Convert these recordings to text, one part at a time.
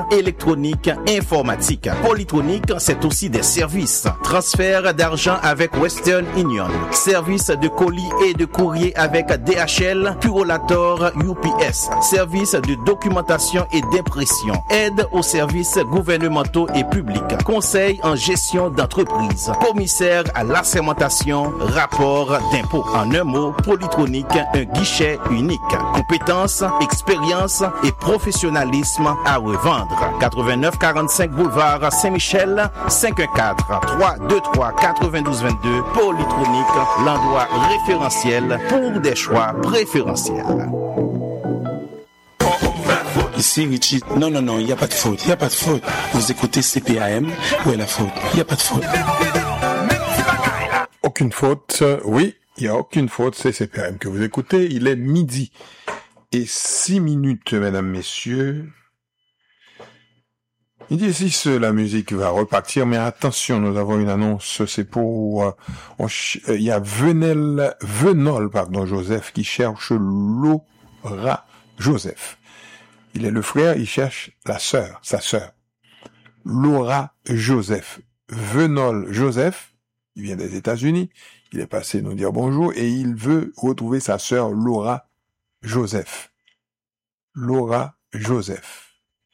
électronique, informatique. Polytronique, c'est aussi des services. Transfert d'argent avec Western Union. Service de colis et de courrier avec DHL, Purolator, UPS. Service de documentation et d'impression. Aide aux services gouvernementaux et publics. Conseil en gestion d'entreprise. Commissaire à l'assermentation, rapport d'impôt. En un mot, Polytronique, un guichet unique. Compétences, expérience et professionnalisme à revendre. 89 45 boulevard Saint-Michel, 514-323-9222. Polytronique, l'endroit référentiel pour des choix préférentiels. Ici, Richie. Non, il n'y a pas de faute. Il n'y a pas de faute. Vous écoutez CPAM. Où est la faute? Il n'y a pas de faute. Aucune faute. Oui, il n'y a aucune faute. C'est CPAM que vous écoutez. Il est 12:06, mesdames, messieurs. 12:06, la musique va repartir, mais attention, nous avons une annonce, c'est pour, il y a Venol, Joseph, qui cherche Laura Joseph. Il est le frère, il cherche sa sœur. Laura Joseph. Venol Joseph, il vient des États-Unis, il est passé nous dire bonjour, et il veut retrouver sa sœur Laura Joseph. Laura Joseph.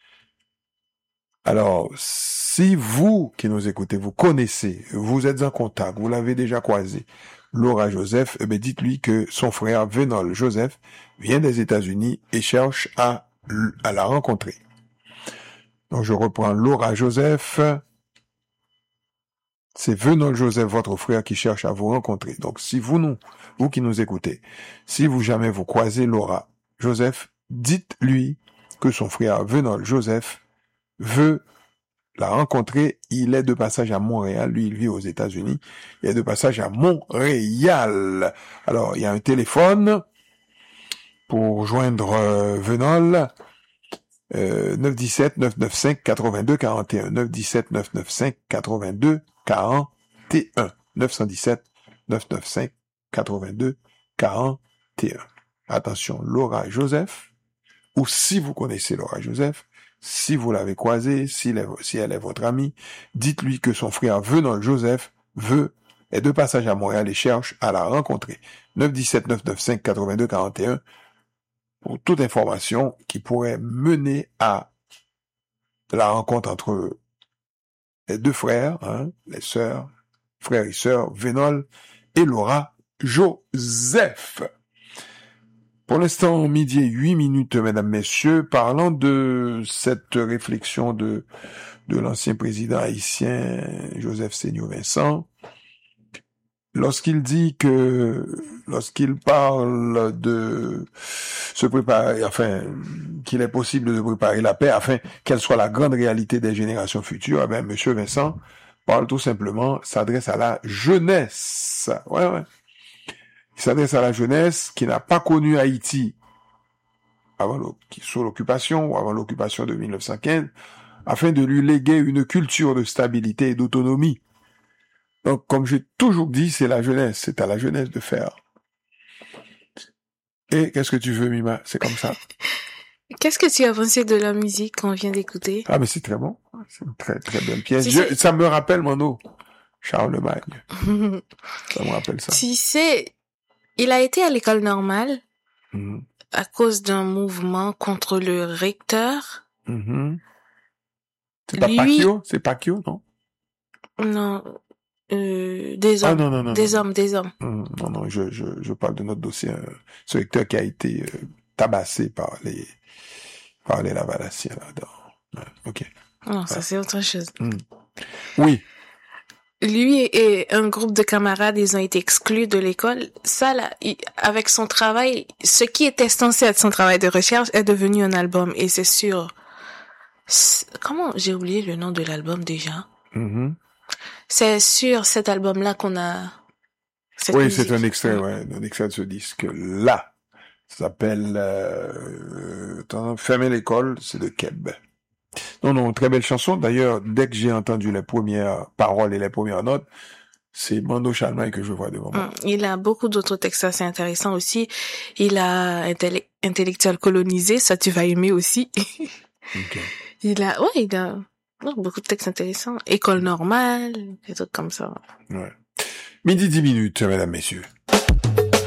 Alors, si vous qui nous écoutez, vous connaissez, vous êtes en contact, vous l'avez déjà croisé, Laura Joseph, eh bien, dites-lui que son frère Venol Joseph vient des États-Unis et cherche à la rencontrer. Donc, je reprends Laura Joseph. C'est Venol Joseph, votre frère, qui cherche à vous rencontrer. Donc, si vous qui nous écoutez, si vous jamais vous croisez Laura Joseph, dites-lui que son frère Venol Joseph veut la rencontrer. Il est de passage à Montréal. Lui, il vit aux États-Unis. Il est de passage à Montréal. Alors, il y a un téléphone pour joindre Venol. 917-995-8241. 917-995-8241. 917-995-8241. Attention, Laura Joseph, ou si vous connaissez Laura Joseph, si vous l'avez croisée, si elle est votre amie, dites-lui que son frère Venol Joseph est de passage à Montréal et cherche à la rencontrer. 917-995-8241 pour toute information qui pourrait mener à la rencontre entre les deux frères, les sœurs, frères et sœurs, Venol et Laura Joseph. Pour l'instant, 12:08, mesdames, messieurs, parlant de cette réflexion de l'ancien président haïtien Joseph Sénio Vincent, lorsqu'il parle de se préparer, qu'il est possible de préparer la paix afin qu'elle soit la grande réalité des générations futures, eh bien, monsieur Vincent parle tout simplement, s'adresse à la jeunesse. Ouais. Il s'adresse à la jeunesse qui n'a pas connu Haïti sous l'occupation ou avant l'occupation de 1915, afin de lui léguer une culture de stabilité et d'autonomie. Donc, comme j'ai toujours dit, c'est la jeunesse, c'est à la jeunesse de faire. Et qu'est-ce que tu veux, Mima? C'est comme ça. Qu'est-ce que tu as pensé de la musique qu'on vient d'écouter? Ah, mais c'est très bon. C'est une très, très bonne pièce. Ça me rappelle mon eau. Charlemagne. Ça me rappelle ça. Tu sais, il a été à l'école normale à cause d'un mouvement contre le recteur. C'est pas Pacquiao? C'est Pacquiao, non? Non. Des hommes. Ah, non. Des hommes. Non, je parle de notre dossier. Ce recteur qui a été tabassé par les Lavalassiens, là-dedans. Ok. Non, ça c'est autre chose. Oui. Lui et un groupe de camarades, ils ont été exclus de l'école. Ça, là, avec son travail, ce qui était censé être son travail de recherche est devenu un album. Et c'est sûr. Comment j'ai oublié le nom de l'album déjà? C'est sur cet album-là qu'on a. Oui, musique. C'est un extrait, un extrait de ce disque-là. Ça s'appelle Fermer l'école, c'est de Keb. Non, très belle chanson. D'ailleurs, dès que j'ai entendu les premières paroles et les premières notes, c'est Mando Charlemagne que je vois devant moi. Il a beaucoup d'autres textes assez intéressants aussi. Il a Intellectuel colonisé, ça tu vas aimer aussi. Okay. il a beaucoup de textes intéressants. École normale, des trucs comme ça. Ouais. Midi 10 minutes, mesdames, messieurs.